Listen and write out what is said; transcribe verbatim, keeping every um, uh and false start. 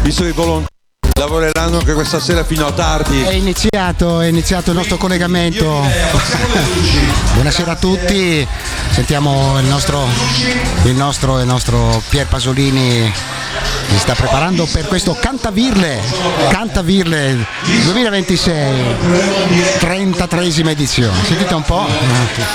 visto che i volontari lavoreranno anche questa sera fino a tardi. È iniziato, è iniziato il nostro collegamento. Buonasera a tutti, sentiamo il nostro, il nostro, il nostro Pier Pasolini si sta preparando per questo Cantavirle, Cantavirle duemilaventisei, trentatreesima edizione. Sentite un po'.